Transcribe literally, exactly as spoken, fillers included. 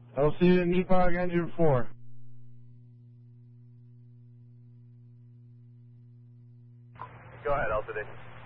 I'll see you in E P O G Engine four. Go ahead, L C D.